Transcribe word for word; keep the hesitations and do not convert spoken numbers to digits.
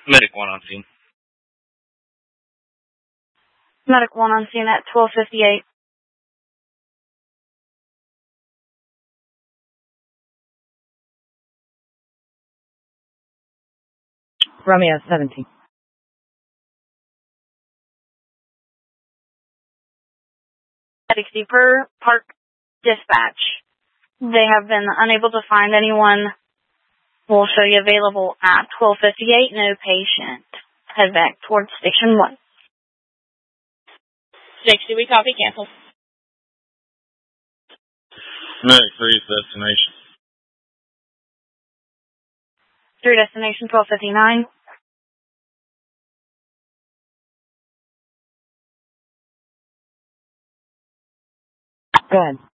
Medic one on scene. Medic one on scene at twelve fifty-eight. Romeo seventeen. Medic Deeper Park Dispatch. They have been unable to find anyone. We'll show you available at twelve fifty-eight. No patient. Head back towards Station one. sixty, we copy, cancel. Medic three is destination. Through destination twelve fifty-nine. Go ahead.